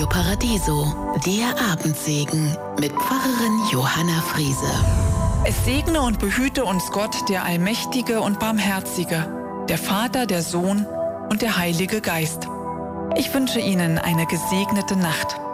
Paradiso, der Abendsegen mit Pfarrerin Johanna Friese. Es segne und behüte uns Gott, der Allmächtige und Barmherzige, der Vater, der Sohn und der Heilige Geist. Ich wünsche Ihnen eine gesegnete Nacht.